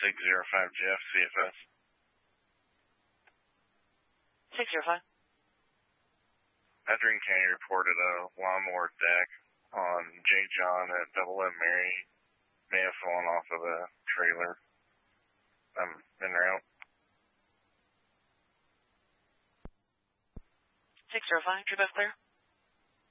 605 Jeff, CFS. 605. Adrian County reported a lawnmower deck on J. John at Double M Mary. May have fallen off of a trailer. I'm en route. 605, true, clear.